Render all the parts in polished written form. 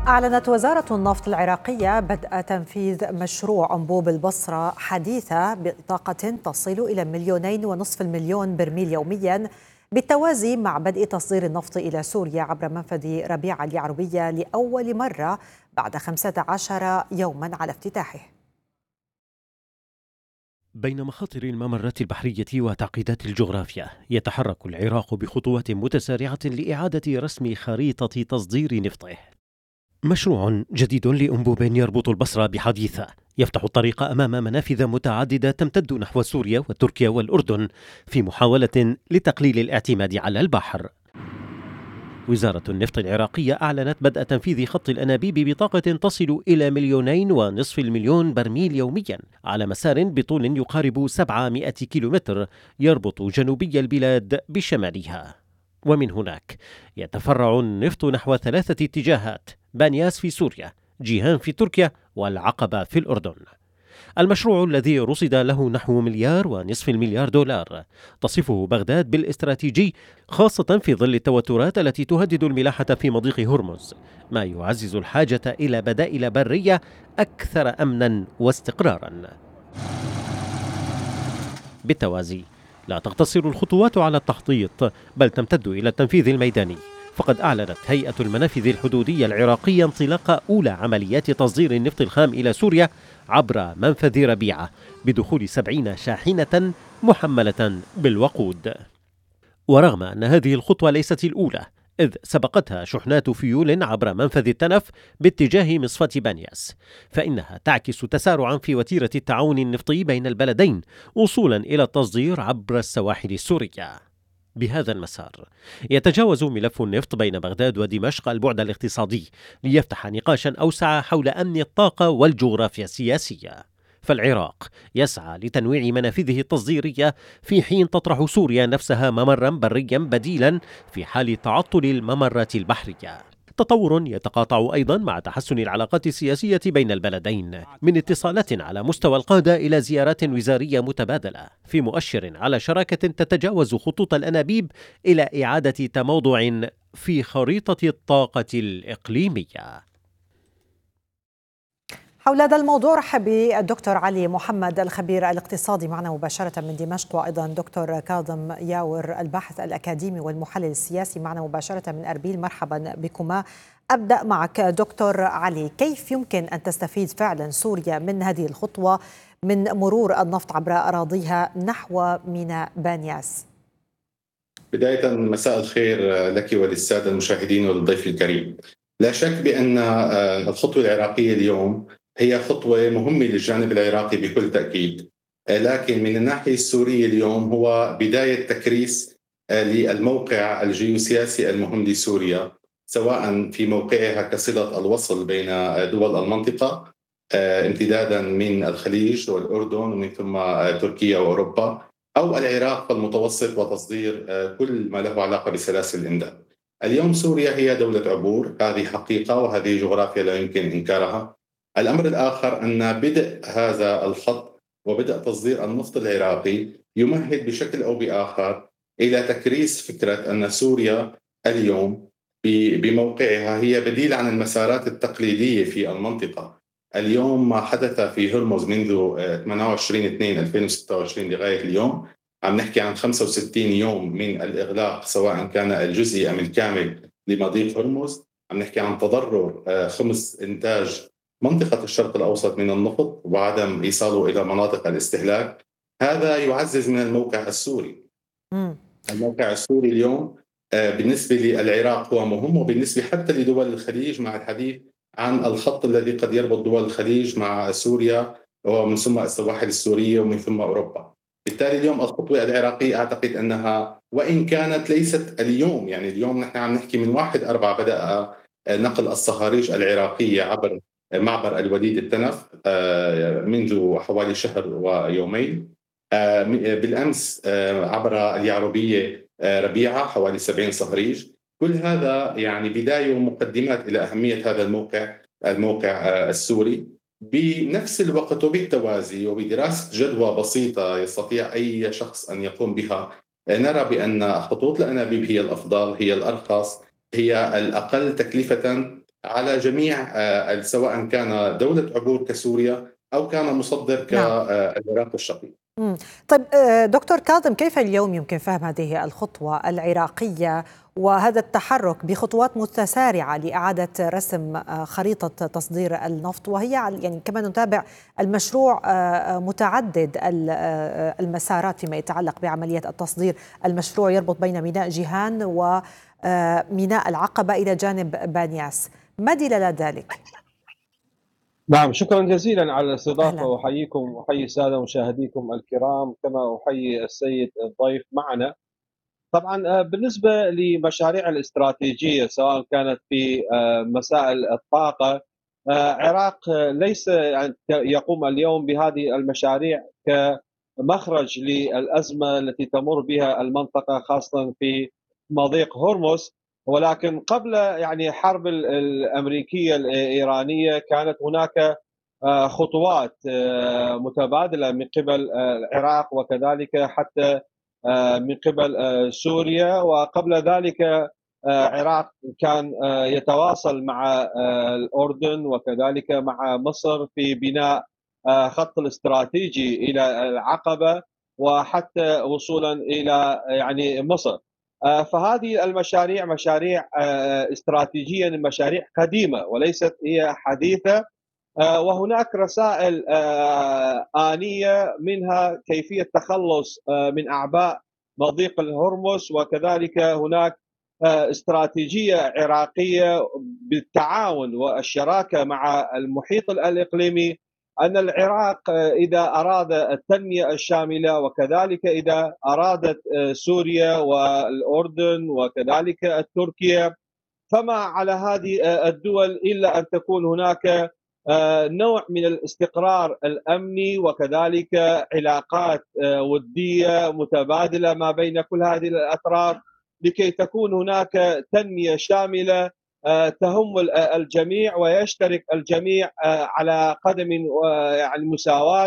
أعلنت وزارة النفط العراقية بدء تنفيذ مشروع أنبوب البصرة حديثة بطاقة تصل إلى 2.5 مليون برميل يومياً، بالتوازي مع بدء تصدير النفط إلى سوريا عبر منفذ ربيعة اليعربية لأول مرة بعد 15 يوماً على افتتاحه. بين مخاطر الممرات البحرية وتعقيدات الجغرافيا، يتحرك العراق بخطوات متسارعة لإعادة رسم خريطة تصدير نفطه. مشروع جديد لأنبوب يربط البصرة بحديثة يفتح الطريق أمام منافذ متعددة تمتد نحو سوريا وتركيا والأردن في محاولة لتقليل الاعتماد على البحر. وزارة النفط العراقية أعلنت بدء تنفيذ خط الأنابيب بطاقة تصل إلى 2.5 مليون برميل يوميا على مسار بطول يقارب 700 كيلومتر يربط جنوبي البلاد بشمالها. ومن هناك يتفرع النفط نحو 3 اتجاهات: بانياس في سوريا، جيهان في تركيا، والعقبة في الأردن. المشروع الذي رصد له نحو 1.5 مليار دولار تصفه بغداد بالاستراتيجي، خاصة في ظل التوترات التي تهدد الملاحة في مضيق هرمز، ما يعزز الحاجة إلى بدائل برية أكثر أمنا واستقرارا. بالتوازي، لا تقتصر الخطوات على التخطيط، بل تمتد إلى التنفيذ الميداني، فقد أعلنت هيئة المنافذ الحدودية العراقية انطلاق أولى عمليات تصدير النفط الخام إلى سوريا عبر منفذ ربيعة بدخول 70 شاحنة محملة بالوقود. ورغم أن هذه الخطوة ليست الأولى، إذ سبقتها شحنات فيول عبر منفذ التنف باتجاه مصفاة بانياس، فإنها تعكس تسارعا في وتيرة التعاون النفطي بين البلدين وصولا إلى التصدير عبر السواحل السورية. بهذا المسار يتجاوز ملف النفط بين بغداد ودمشق البعد الاقتصادي ليفتح نقاشا أوسع حول أمن الطاقة والجغرافيا السياسية. فالعراق يسعى لتنويع منافذه التصديرية في حين تطرح سوريا نفسها ممرا بريا بديلا في حال تعطل الممرات البحرية. تطور يتقاطع أيضا مع تحسن العلاقات السياسية بين البلدين، من اتصالات على مستوى القادة إلى زيارات وزارية متبادلة، في مؤشر على شراكة تتجاوز خطوط الأنابيب إلى إعادة تموضع في خريطة الطاقة الإقليمية. حول هذا الموضوع رحب بالدكتور علي محمد الخبير الاقتصادي معنا مباشرة من دمشق، وأيضا دكتور كاظم ياور الباحث الأكاديمي والمحلل السياسي معنا مباشرة من أربيل. مرحبا بكما. أبدأ معك دكتور علي، كيف يمكن أن تستفيد فعلا سوريا من هذه الخطوة من مرور النفط عبر أراضيها نحو ميناء بانياس؟ بداية مساء الخير لك وللسادة المشاهدين وللضيف الكريم. لا شك بأن الخطوة العراقية اليوم هي خطوة مهمة للجانب العراقي بكل تأكيد، لكن من الناحية السورية اليوم هو بداية تكريس للموقع الجيوسياسي المهم لسوريا، سواء في موقعها كصلة الوصل بين دول المنطقة امتدادا من الخليج والأردن ومن ثم تركيا وأوروبا، أو العراق المتوسط وتصدير كل ما له علاقة بسلاسل الإمداد. اليوم سوريا هي دولة عبور، هذه حقيقة وهذه جغرافيا لا يمكن إنكارها. الأمر الآخر أن بدء هذا الخط وبدء تصدير النفط العراقي يمهد بشكل أو بآخر إلى تكريس فكرة أن سوريا اليوم بموقعها هي بديل عن المسارات التقليدية في المنطقة. اليوم ما حدث في هرمز منذ 28/2/2026 لغاية اليوم، عم نحكي عن 65 يوم من الإغلاق سواء كان الجزئي أم الكامل لمضيق هرمز. عم نحكي عن تضرر خمس إنتاج منطقة الشرق الأوسط من النفط وعدم إيصاله إلى مناطق الاستهلاك. هذا يعزز من الموقع السوري. الموقع السوري اليوم بالنسبة للعراق هو مهم، وبالنسبة حتى لدول الخليج مع الحديث عن الخط الذي قد يربط دول الخليج مع سوريا ومن ثم السواحل السورية ومن ثم أوروبا. بالتالي اليوم الخطوة العراقية أعتقد أنها وإن كانت ليست اليوم، يعني اليوم نحن عم نحكي من 1/4 بدأ نقل الصهاريج العراقية عبر معبر الوليد التنف منذ حوالي شهر ويومين. بالأمس عبر اليعربية ربيعة حوالي 70 صهريج. كل هذا يعني بداية ومقدمات إلى أهمية هذا الموقع السوري. بنفس الوقت وبالتوازي وبدراسة جدوى بسيطة يستطيع أي شخص أن يقوم بها، نرى بأن خطوط الأنابيب هي الأفضل، هي الأرخص، هي الأقل تكلفة على جميع سواء كان دولة عبور كسوريا أو كان مصدر نعم. كالعراق الشقيق. طيب دكتور كاظم، كيف اليوم يمكن فهم هذه الخطوة العراقية وهذا التحرك بخطوات متسارعة لإعادة رسم خريطة تصدير النفط، وهي يعني كما نتابع المشروع متعدد المسارات فيما يتعلق بعملية التصدير. المشروع يربط بين ميناء جيهان وميناء العقبة إلى جانب بانياس. ما دلالات ذلك؟ نعم، شكرا جزيلا على الاستضافة، أهلا. وأحييكم وأحيي السادة مشاهديكم الكرام، كما أحيي السيد الضيف معنا. طبعا بالنسبة لمشاريع الاستراتيجية سواء كانت في مسائل الطاقة، العراق ليس يعني يقوم اليوم بهذه المشاريع كمخرج للأزمة التي تمر بها المنطقة خاصة في مضيق هرمز، ولكن قبل يعني حرب الأمريكية الإيرانية كانت هناك خطوات متبادلة من قبل العراق وكذلك حتى من قبل سوريا، وقبل ذلك العراق كان يتواصل مع الأردن وكذلك مع مصر في بناء خط الاستراتيجي إلى العقبة وحتى وصولا إلى يعني مصر. فهذه المشاريع مشاريع استراتيجية، مشاريع قديمة وليست هي حديثة، وهناك رسائل آنية منها كيفية التخلص من أعباء مضيق الهرمز، وكذلك هناك استراتيجية عراقية بالتعاون والشراكة مع المحيط الإقليمي، أن العراق إذا أراد التنمية الشاملة وكذلك إذا أرادت سوريا والأردن وكذلك تركيا، فما على هذه الدول إلا أن تكون هناك نوع من الاستقرار الأمني وكذلك علاقات ودية متبادلة ما بين كل هذه الأطراف، لكي تكون هناك تنمية شاملة تهم الجميع ويشترك الجميع على قدم يعني مساواة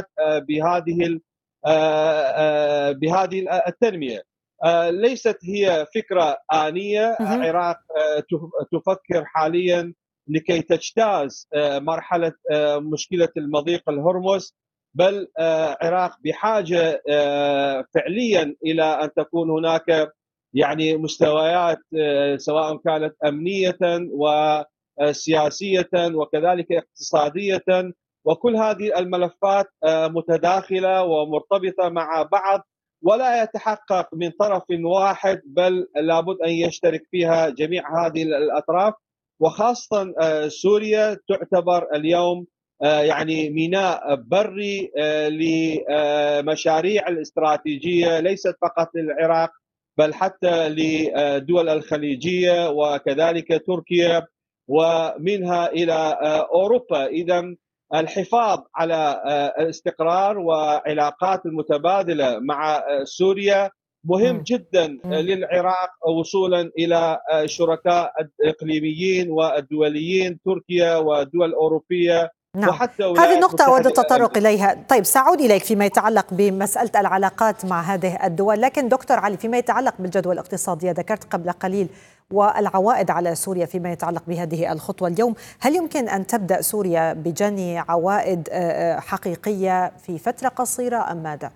بهذه التنمية. ليست هي فكرة آنية. العراق تفكر حاليا لكي تجتاز مرحلة مشكلة المضيق الهرمز، بل العراق بحاجة فعليا إلى أن تكون هناك يعني مستويات سواء كانت أمنية وسياسية وكذلك اقتصادية، وكل هذه الملفات متداخلة ومرتبطة مع بعض ولا يتحقق من طرف واحد، بل لابد أن يشترك فيها جميع هذه الأطراف. وخاصة سوريا تعتبر اليوم يعني ميناء بري لمشاريع الاستراتيجية ليست فقط للعراق بل حتى لدول الخليجية وكذلك تركيا ومنها إلى أوروبا. إذن الحفاظ على الاستقرار والعلاقات المتبادلة مع سوريا مهم جدا للعراق وصولا إلى شركاء الإقليميين والدوليين تركيا والدول الأوروبية. نعم، وحتى هذه النقطة أود التطرق الأمريكية. إليها. طيب سأعود إليك فيما يتعلق بمسألة العلاقات مع هذه الدول، لكن دكتور علي فيما يتعلق بالجدوى الاقتصادية ذكرت قبل قليل والعوائد على سوريا فيما يتعلق بهذه الخطوة اليوم، هل يمكن أن تبدأ سوريا بجني عوائد حقيقية في فترة قصيرة أم ماذا؟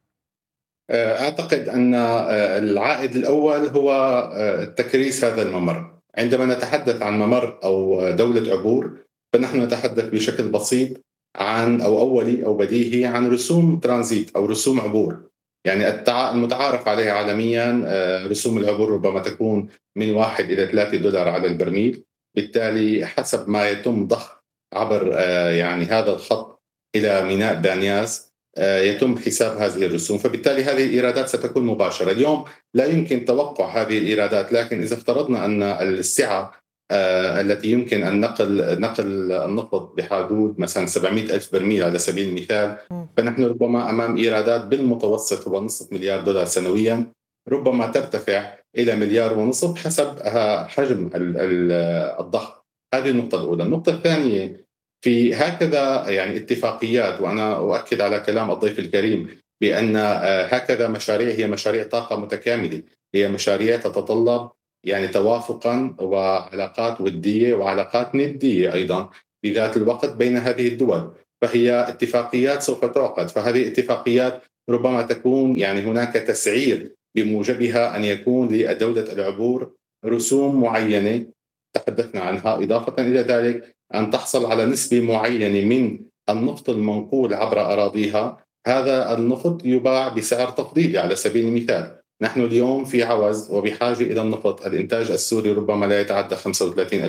أعتقد أن العائد الأول هو تكريس هذا الممر. عندما نتحدث عن ممر أو دولة عبور فنحن نتحدث بشكل بسيط عن أو أولي أو بديهي عن رسوم ترانزيت أو رسوم عبور. يعني المتعارف عليها عالميا رسوم العبور ربما تكون من 1 إلى 3 دولار على البرميل. بالتالي حسب ما يتم ضخ عبر يعني هذا الخط إلى ميناء بانياس يتم حساب هذه الرسوم، فبالتالي هذه الإيرادات ستكون مباشرة. اليوم لا يمكن توقع هذه الإيرادات، لكن إذا افترضنا أن السعة التي يمكن أن نقل النفط بحدود مثلا 700 ألف برميل على سبيل المثال، فنحن ربما أمام إيرادات بالمتوسط هو نصف مليار دولار سنويا، ربما ترتفع إلى 1.5 مليار حسب حجم الضخ. هذه النقطة الأولى. النقطة الثانية، في هكذا يعني اتفاقيات، وأنا أؤكد على كلام الضيف الكريم بأن هكذا مشاريع هي مشاريع طاقة متكاملة، هي مشاريع تتطلب يعني توافقا وعلاقات ودية وعلاقات ندية أيضا بذات الوقت بين هذه الدول. فهي اتفاقيات سوف تعقد، فهذه اتفاقيات ربما تكون يعني هناك تسعير بموجبها أن يكون لدولة العبور رسوم معينة تحدثنا عنها، إضافة إلى ذلك أن تحصل على نسبة معينة من النفط المنقول عبر أراضيها. هذا النفط يباع بسعر تفضيلي على سبيل المثال. نحن اليوم في عوز وبحاجة إلى النفط، الإنتاج السوري ربما لا يتعدى 35